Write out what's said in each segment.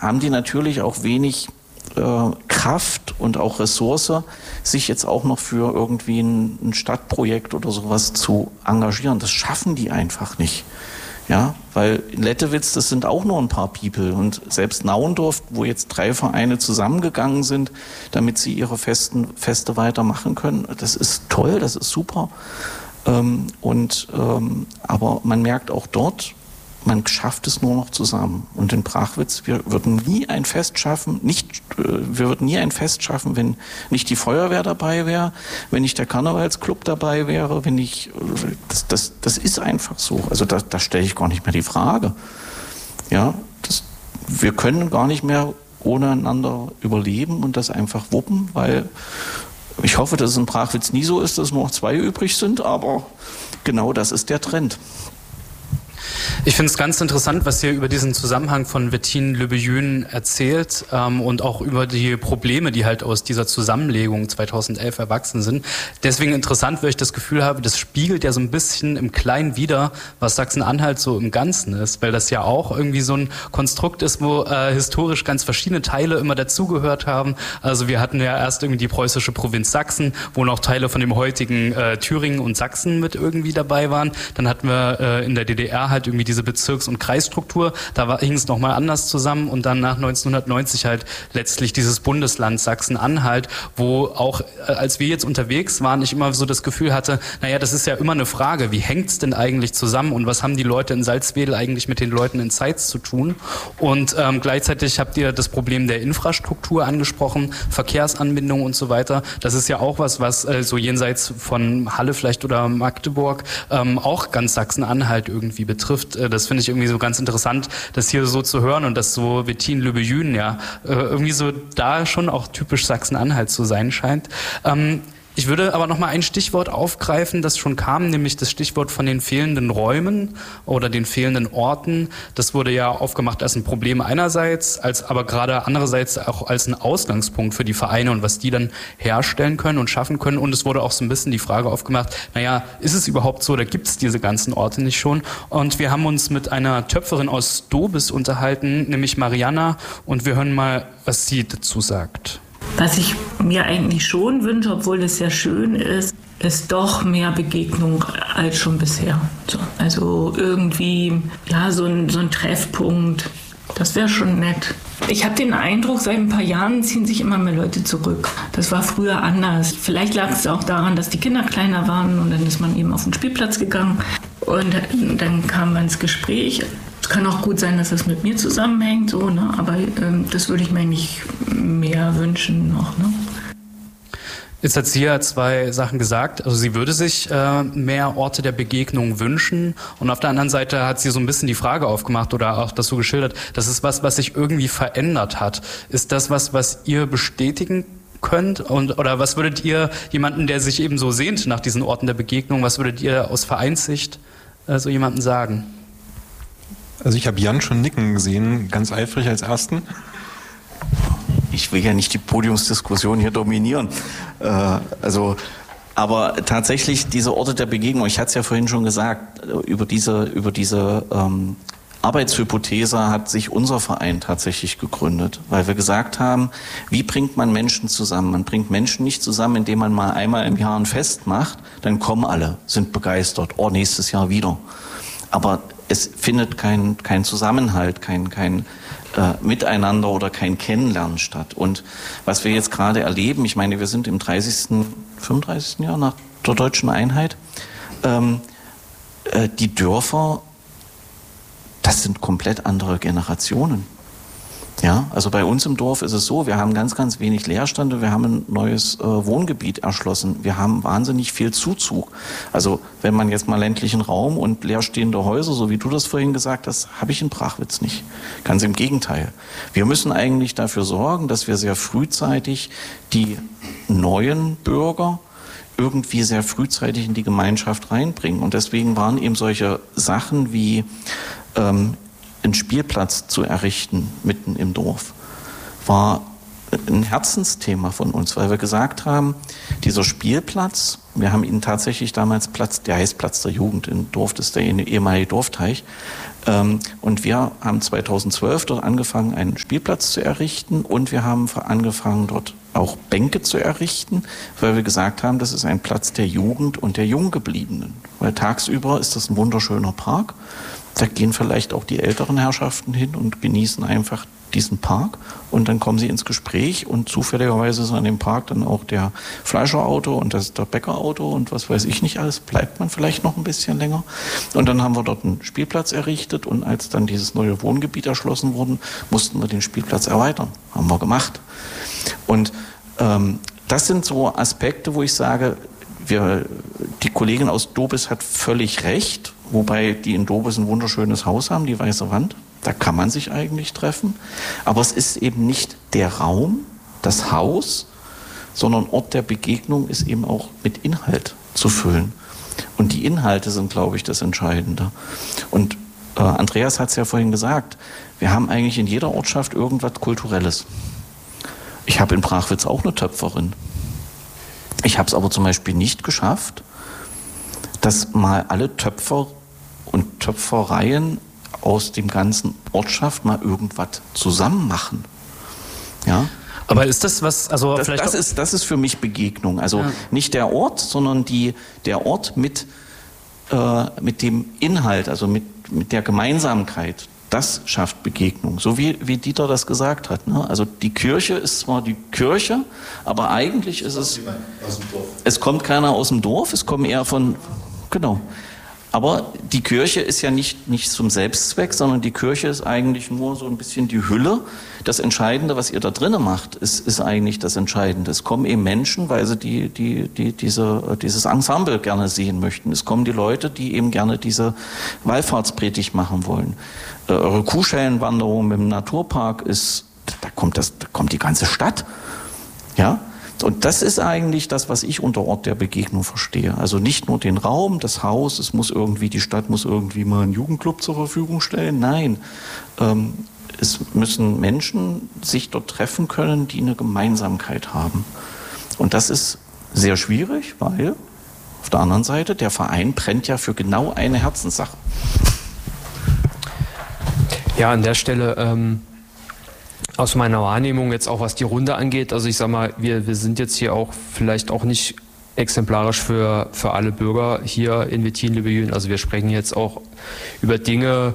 haben die natürlich auch wenig Kraft und auch Ressource, sich jetzt auch noch für irgendwie ein Stadtprojekt oder sowas zu engagieren. Das schaffen die einfach nicht. Ja, weil in Lettewitz, das sind auch nur ein paar People. Und selbst Nauendorf, wo jetzt 3 Vereine zusammengegangen sind, damit sie ihre Feste weitermachen können, das ist toll, das ist super. Aber man merkt auch dort, man schafft es nur noch zusammen. Und in Brachwitz, wir würden nie ein Fest schaffen, wenn nicht die Feuerwehr dabei wäre, wenn nicht der Karnevalsclub dabei wäre, das ist einfach so. Also da stelle ich gar nicht mehr die Frage. Ja, wir können gar nicht mehr ohne einander überleben und das einfach wuppen, weil ich hoffe, dass es in Brachwitz nie so ist, dass nur noch 2 übrig sind, aber genau das ist der Trend. Ich finde es ganz interessant, was ihr über diesen Zusammenhang von Wettin Löbejün erzählt und auch über die Probleme, die halt aus dieser Zusammenlegung 2011 erwachsen sind. Deswegen interessant, weil ich das Gefühl habe, das spiegelt ja so ein bisschen im Kleinen wider, was Sachsen-Anhalt so im Ganzen ist, weil das ja auch irgendwie so ein Konstrukt ist, wo historisch ganz verschiedene Teile immer dazugehört haben. Also wir hatten ja erst irgendwie die preußische Provinz Sachsen, wo noch Teile von dem heutigen Thüringen und Sachsen mit irgendwie dabei waren. Dann hatten wir in der DDR halt irgendwie diese Bezirks- und Kreisstruktur, da hing es nochmal anders zusammen und dann nach 1990 halt letztlich dieses Bundesland Sachsen-Anhalt, wo auch, als wir jetzt unterwegs waren, ich immer so das Gefühl hatte, naja, das ist ja immer eine Frage, wie hängt's denn eigentlich zusammen und was haben die Leute in Salzwedel eigentlich mit den Leuten in Zeitz zu tun? Und gleichzeitig habt ihr das Problem der Infrastruktur angesprochen, Verkehrsanbindung und so weiter. Das ist ja auch was so jenseits von Halle vielleicht oder Magdeburg auch ganz Sachsen-Anhalt irgendwie betrifft. Das finde ich irgendwie so ganz interessant, das hier so zu hören und dass so Wettin Löbejün ja irgendwie so da schon auch typisch Sachsen-Anhalt zu sein scheint. Ich würde aber noch mal ein Stichwort aufgreifen, das schon kam, nämlich das Stichwort von den fehlenden Räumen oder den fehlenden Orten. Das wurde ja aufgemacht als ein Problem einerseits, aber gerade andererseits auch als ein Ausgangspunkt für die Vereine und was die dann herstellen können und schaffen können. Und es wurde auch so ein bisschen die Frage aufgemacht, naja, ist es überhaupt so oder gibt es diese ganzen Orte nicht schon? Und wir haben uns mit einer Töpferin aus Dobis unterhalten, nämlich Mariana, und wir hören mal, was sie dazu sagt. Was ich mir eigentlich schon wünsche, obwohl das sehr schön ist doch mehr Begegnung als schon bisher. So, also irgendwie, ja, so ein Treffpunkt, das wäre schon nett. Ich habe den Eindruck, seit ein paar Jahren ziehen sich immer mehr Leute zurück. Das war früher anders. Vielleicht lag es auch daran, dass die Kinder kleiner waren und dann ist man eben auf den Spielplatz gegangen und dann kam man ins Gespräch. Es kann auch gut sein, dass das mit mir zusammenhängt, so, ne? Aber das würde ich mir eigentlich mehr wünschen noch. Ne? Jetzt hat sie ja 2 Sachen gesagt. Also sie würde sich mehr Orte der Begegnung wünschen. Und auf der anderen Seite hat sie so ein bisschen die Frage aufgemacht oder auch das so geschildert, das ist was sich irgendwie verändert hat. Ist das was ihr bestätigen könnt? Oder was würdet ihr jemanden, der sich eben so sehnt nach diesen Orten der Begegnung, was würdet ihr aus Vereinssicht so jemandem sagen? Also ich habe Jan schon nicken gesehen, ganz eifrig als Ersten. Ich will ja nicht die Podiumsdiskussion hier dominieren. Aber tatsächlich diese Orte der Begegnung, ich hatte es ja vorhin schon gesagt, über diese Arbeitshypothese hat sich unser Verein tatsächlich gegründet, weil wir gesagt haben, wie bringt man Menschen zusammen? Man bringt Menschen nicht zusammen, indem man mal einmal im Jahr ein Fest macht, dann kommen alle, sind begeistert, nächstes Jahr wieder. Aber es findet kein Zusammenhalt, kein Miteinander oder kein Kennenlernen statt. Und was wir jetzt gerade erleben, ich meine, wir sind im 35. Jahr nach der deutschen Einheit, die Dörfer, das sind komplett andere Generationen. Ja, also bei uns im Dorf ist es so, wir haben ganz, ganz wenig Leerstand und wir haben ein neues Wohngebiet erschlossen. Wir haben wahnsinnig viel Zuzug. Also wenn man jetzt mal ländlichen Raum und leerstehende Häuser, so wie du das vorhin gesagt hast, habe ich in Brachwitz nicht. Ganz im Gegenteil. Wir müssen eigentlich dafür sorgen, dass wir sehr frühzeitig die neuen Bürger irgendwie sehr frühzeitig in die Gemeinschaft reinbringen. Und deswegen waren eben solche Sachen wie einen Spielplatz zu errichten, mitten im Dorf, war ein Herzensthema von uns, weil wir gesagt haben, dieser Spielplatz, wir haben ihn tatsächlich damals der heißt Platz der Jugend in Dorf, das ist der ehemalige Dorfteich. Und wir haben 2012 dort angefangen, einen Spielplatz zu errichten und wir haben angefangen, dort auch Bänke zu errichten, weil wir gesagt haben, das ist ein Platz der Jugend und der Junggebliebenen. Weil tagsüber ist das ein wunderschöner Park. Da gehen vielleicht auch die älteren Herrschaften hin und genießen einfach diesen Park und dann kommen sie ins Gespräch und zufälligerweise ist an dem Park dann auch der Fleischerauto und das der Bäckerauto und was weiß ich nicht alles, bleibt man vielleicht noch ein bisschen länger. Und dann haben wir dort einen Spielplatz errichtet und als dann dieses neue Wohngebiet erschlossen wurde, mussten wir den Spielplatz erweitern. Haben wir gemacht. Und das sind so Aspekte, wo ich sage, die Kollegin aus Dobis hat völlig recht, wobei die in Dobis ein wunderschönes Haus haben, die Weiße Wand. Da kann man sich eigentlich treffen. Aber es ist eben nicht der Raum, das Haus, sondern Ort der Begegnung ist eben auch mit Inhalt zu füllen. Und die Inhalte sind, glaube ich, das Entscheidende. Und Andreas hat es ja vorhin gesagt, wir haben eigentlich in jeder Ortschaft irgendwas Kulturelles. Ich habe in Brachwitz auch eine Töpferin. Ich habe es aber zum Beispiel nicht geschafft, dass mal alle Töpfer und Töpfereien aus dem ganzen Ortschaft mal irgendwas zusammen machen. Ja? Aber ist das was, also das ist für mich Begegnung. Also nicht der Ort, sondern der Ort mit dem Inhalt, also mit der Gemeinsamkeit. Das schafft Begegnung, so wie Dieter das gesagt hat. Ne? Also die Kirche ist zwar die Kirche, aber eigentlich ist es kommt keiner aus dem Dorf, es kommen eher von, genau. Aber die Kirche ist ja nicht zum Selbstzweck, sondern die Kirche ist eigentlich nur so ein bisschen die Hülle. Das Entscheidende, was ihr da drinnen macht, ist eigentlich das Entscheidende. Es kommen eben Menschen, weil sie dieses Ensemble gerne sehen möchten. Es kommen die Leute, die eben gerne diese Wallfahrtspredigt machen wollen. Eure Kuhschellenwanderung im Naturpark da kommt die ganze Stadt. Ja? Und das ist eigentlich das, was ich unter Ort der Begegnung verstehe. Also nicht nur den Raum, das Haus, die Stadt muss irgendwie mal einen Jugendclub zur Verfügung stellen. Nein, es müssen Menschen sich dort treffen können, die eine Gemeinsamkeit haben. Und das ist sehr schwierig, weil auf der anderen Seite der Verein brennt ja für genau eine Herzenssache. Ja, an der Stelle aus meiner Wahrnehmung jetzt auch, was die Runde angeht, also ich sag mal, wir sind jetzt hier auch vielleicht auch nicht exemplarisch für alle Bürger hier in Wettin-Lübbejün. Also wir sprechen jetzt auch über Dinge,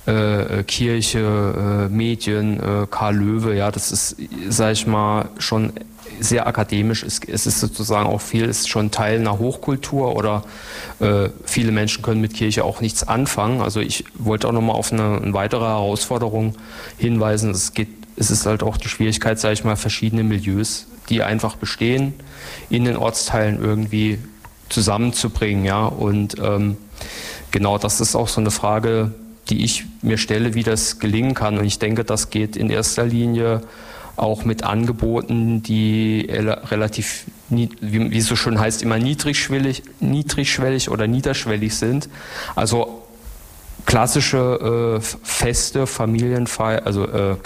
Kirche, Medien, Karl Löwe, ja, das ist, sag ich mal, schon sehr akademisch. Es ist sozusagen auch viel, ist schon Teil einer Hochkultur oder viele Menschen können mit Kirche auch nichts anfangen. Also ich wollte auch nochmal auf eine weitere Herausforderung hinweisen. Es ist halt auch die Schwierigkeit, sage ich mal, verschiedene Milieus, die einfach bestehen, in den Ortsteilen irgendwie zusammenzubringen. Ja? Und genau das ist auch so eine Frage, die ich mir stelle, wie das gelingen kann. Und ich denke, das geht in erster Linie auch mit Angeboten, die relativ, wie es so schön heißt, immer niedrigschwellig oder niederschwellig sind. Also klassische Feste, Familienfeier, also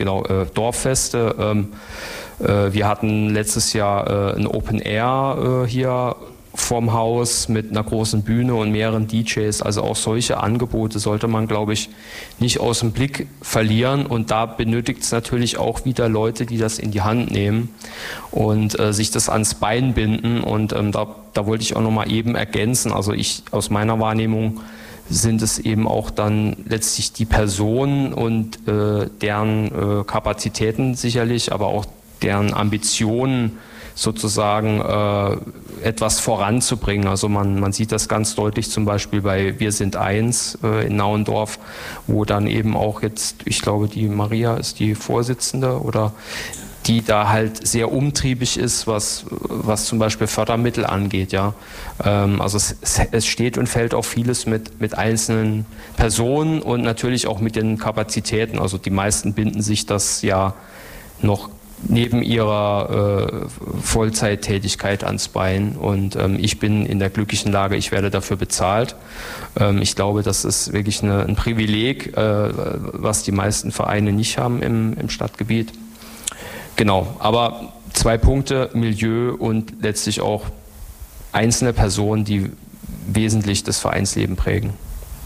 Dorffeste. Wir hatten letztes Jahr ein Open Air hier vorm Haus mit einer großen Bühne und mehreren DJs. Also auch solche Angebote sollte man, glaube ich, nicht aus dem Blick verlieren. Und da benötigt es natürlich auch wieder Leute, die das in die Hand nehmen und sich das ans Bein binden. Und da wollte ich auch nochmal eben ergänzen. Also aus meiner Wahrnehmung sind es eben auch dann letztlich die Personen und deren Kapazitäten sicherlich, aber auch deren Ambitionen sozusagen etwas voranzubringen. Also man sieht das ganz deutlich zum Beispiel bei Wir sind eins in Nauendorf, wo dann eben auch jetzt, ich glaube, die Maria ist die Vorsitzende oder die da halt sehr umtriebig ist, was zum Beispiel Fördermittel angeht. Ja. Also es steht und fällt auch vieles mit einzelnen Personen und natürlich auch mit den Kapazitäten. Also die meisten binden sich das ja noch neben ihrer Vollzeittätigkeit ans Bein und ich bin in der glücklichen Lage, ich werde dafür bezahlt. Ich glaube, das ist wirklich ein Privileg, was die meisten Vereine nicht haben im Stadtgebiet. Genau, aber 2 Punkte, Milieu und letztlich auch einzelne Personen, die wesentlich das Vereinsleben prägen.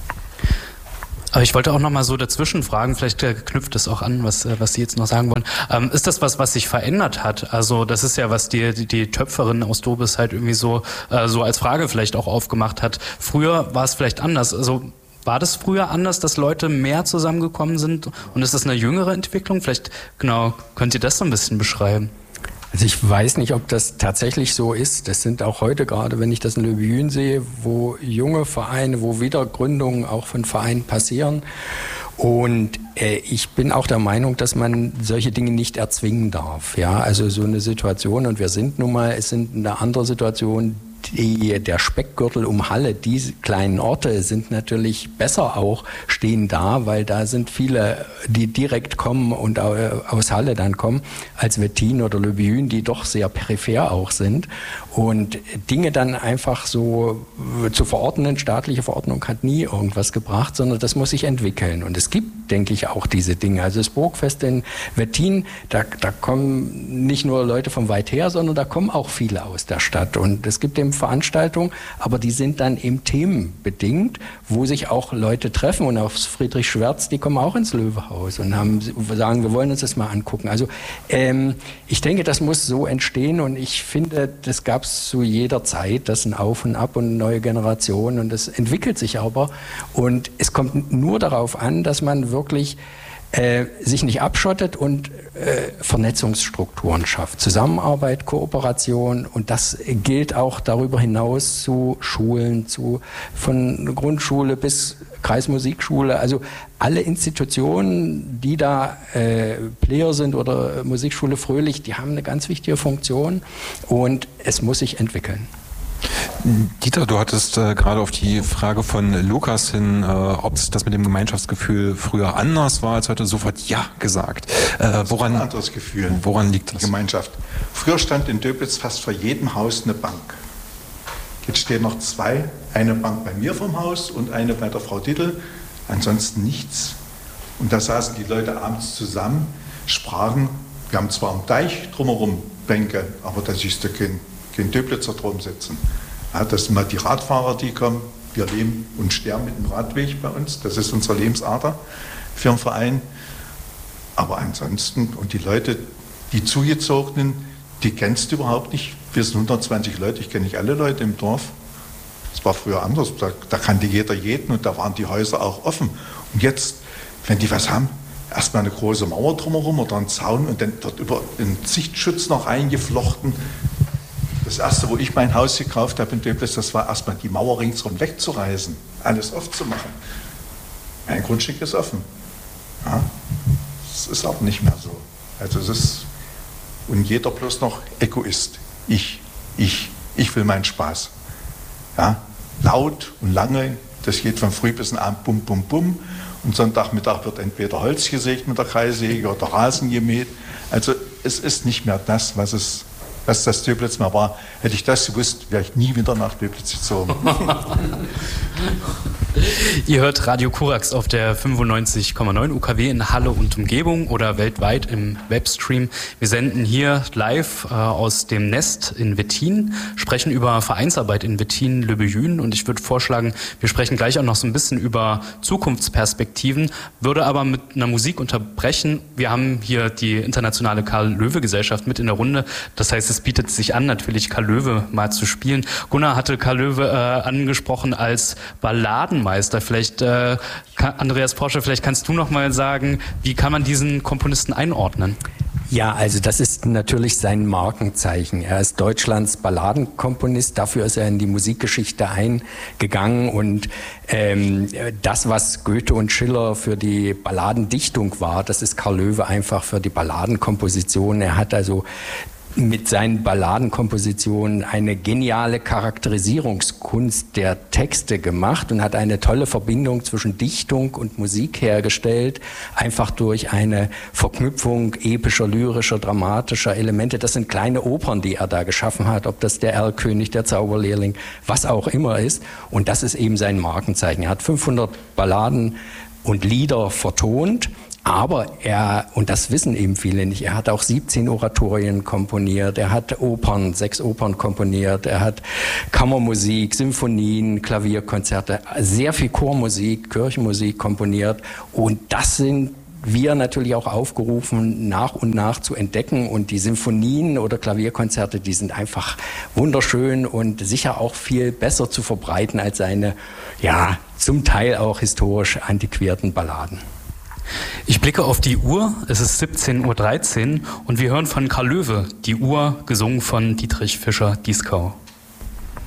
Aber ich wollte auch noch mal so dazwischen fragen, vielleicht knüpft das auch an, was Sie jetzt noch sagen wollen. Ist das was sich verändert hat? Also das ist ja, was die Töpferin aus Dobis halt irgendwie so als Frage vielleicht auch aufgemacht hat. Früher war es vielleicht anders. Also war das früher anders, dass Leute mehr zusammengekommen sind? Und ist das eine jüngere Entwicklung? Vielleicht, genau, könnt ihr das so ein bisschen beschreiben? Also ich weiß nicht, ob das tatsächlich so ist. Das sind auch heute gerade, wenn ich das in Le Buyün sehe, wo junge Vereine, wo Wiedergründungen auch von Vereinen passieren. Und ich bin auch der Meinung, dass man solche Dinge nicht erzwingen darf. Ja, also so eine Situation, und wir sind nun mal, es sind eine andere Situation, der Speckgürtel um Halle, diese kleinen Orte sind natürlich besser auch, stehen da, weil da sind viele, die direkt kommen und aus Halle dann kommen, als Wettin oder Le Buyün, die doch sehr peripher auch sind. Und Dinge dann einfach so zu verordnen, staatliche Verordnung hat nie irgendwas gebracht, sondern das muss sich entwickeln. Und es gibt, denke ich, auch diese Dinge. Also das Burgfest in Wettin, da kommen nicht nur Leute von weit her, sondern da kommen auch viele aus der Stadt. Und es gibt eben Veranstaltungen, aber die sind dann eben themenbedingt, wo sich auch Leute treffen. Und aufs Friedrich Schwertz, die kommen auch ins Löwehaus und sagen, wir wollen uns das mal angucken. Also ich denke, das muss so entstehen, und ich finde, das gab es zu jeder Zeit, das ein Auf und Ab und eine neue Generation, und das entwickelt sich aber. Und es kommt nur darauf an, dass man wirklich sich nicht abschottet und Vernetzungsstrukturen schafft. Zusammenarbeit, Kooperation, und das gilt auch darüber hinaus zu Schulen, von Grundschule bis Kreismusikschule, also alle Institutionen, die da Player sind oder Musikschule Fröhlich, die haben eine ganz wichtige Funktion, und es muss sich entwickeln. Dieter, du hattest gerade auf die Frage von Lukas hin, ob das mit dem Gemeinschaftsgefühl früher anders war als heute, sofort ja gesagt. Woran ein anderes Gefühl? Woran liegt das? Die Gemeinschaft. Früher stand in Döblitz fast vor jedem Haus eine Bank. Jetzt stehen noch 2, eine Bank bei mir vom Haus und eine bei der Frau Dittel, ansonsten nichts. Und da saßen die Leute abends zusammen, sprachen. Wir haben zwar am Deich drumherum Bänke, aber da siehst du kein Döblitzer drum sitzen. Ja, das sind mal die Radfahrer, die kommen. Wir leben und sterben mit dem Radweg bei uns. Das ist unsere Lebensader für den Verein. Aber ansonsten, und die Leute, die Zugezogenen, die kennst du überhaupt nicht. Wir sind 120 Leute, ich kenne nicht alle Leute im Dorf. Das war früher anders. Da kannte jeder jeden, und da waren die Häuser auch offen. Und jetzt, wenn die was haben, erstmal eine große Mauer drumherum oder einen Zaun und dann dort über einen Sichtschutz noch eingeflochten. Das erste, wo ich mein Haus gekauft habe in Döblitz, das war erstmal die Mauer ringsherum wegzureißen, alles aufzumachen. Mein Grundstück ist offen. Ja, das ist auch nicht mehr so. Also es ist, und jeder bloß noch Egoist. Ich will meinen Spaß. Ja, laut und lange, das geht von früh bis abend, bum, bum, bum. Und Sonntagmittag wird entweder Holz gesägt mit der Kreissäge oder Rasen gemäht. Also es ist nicht mehr das, was das Döblitz mal war. Hätte ich das gewusst, wäre ich nie wieder nach Döblitz gezogen. Ihr hört Radio Korax auf der 95,9 UKW in Halle und Umgebung oder weltweit im Webstream. Wir senden hier live aus dem Nest in Wettin, sprechen über Vereinsarbeit in Wettin, Le Buyün, und ich würde vorschlagen, wir sprechen gleich auch noch so ein bisschen über Zukunftsperspektiven, würde aber mit einer Musik unterbrechen. Wir haben hier die internationale Karl-Löwe-Gesellschaft mit in der Runde. Das heißt, es bietet sich an, natürlich Karl Löwe mal zu spielen. Gunnar hatte Karl Löwe angesprochen als Balladenmeister. Vielleicht, Andreas Porsche, vielleicht kannst du noch mal sagen, wie kann man diesen Komponisten einordnen? Ja, also das ist natürlich sein Markenzeichen. Er ist Deutschlands Balladenkomponist, dafür ist er in die Musikgeschichte eingegangen, und das, was Goethe und Schiller für die Balladendichtung war, das ist Karl Löwe einfach für die Balladenkomposition. Er hat also mit seinen Balladenkompositionen eine geniale Charakterisierungskunst der Texte gemacht und hat eine tolle Verbindung zwischen Dichtung und Musik hergestellt, einfach durch eine Verknüpfung epischer, lyrischer, dramatischer Elemente. Das sind kleine Opern, die er da geschaffen hat, ob das der Erlkönig, der Zauberlehrling, was auch immer ist. Und das ist eben sein Markenzeichen. Er hat 500 Balladen und Lieder vertont, Aber und das wissen eben viele nicht, er hat auch 17 Oratorien komponiert, er hat 6 Opern komponiert, er hat Kammermusik, Symphonien, Klavierkonzerte, sehr viel Chormusik, Kirchenmusik komponiert. Und das sind wir natürlich auch aufgerufen, nach und nach zu entdecken. Und die Symphonien oder Klavierkonzerte, die sind einfach wunderschön und sicher auch viel besser zu verbreiten als seine, ja, zum Teil auch historisch antiquierten Balladen. Ich blicke auf die Uhr, es ist 17:13 Uhr und wir hören von Karl Löwe, die Uhr, gesungen von Dietrich Fischer-Dieskau.